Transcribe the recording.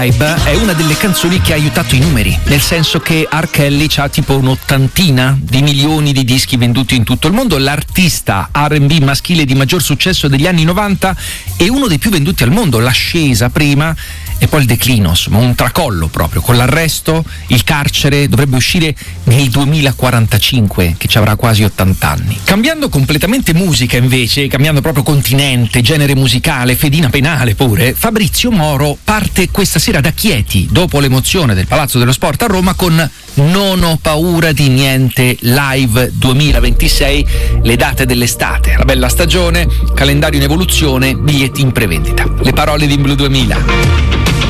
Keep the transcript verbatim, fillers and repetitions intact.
È una delle canzoni che ha aiutato i numeri, nel senso che R. Kelly ha tipo un'ottantina di milioni di dischi venduti in tutto il mondo, l'artista R and B maschile di maggior successo degli anni novanta e uno dei più venduti al mondo, l'ascesa prima e poi il declino, insomma un tracollo proprio, con l'arresto, il carcere, dovrebbe uscire nel duemilaquarantacinque, che ci avrà quasi ottanta anni. Cambiando completamente musica invece, cambiando proprio continente, genere musicale, fedina penale pure, Fabrizio Moro parte questa sera da Chieti, dopo l'emozione del Palazzo dello Sport a Roma, con Non ho paura di niente live duemilaventisei, le date dell'estate, la bella stagione, calendario in evoluzione, biglietti in prevendita. Le parole di In Blu duemila.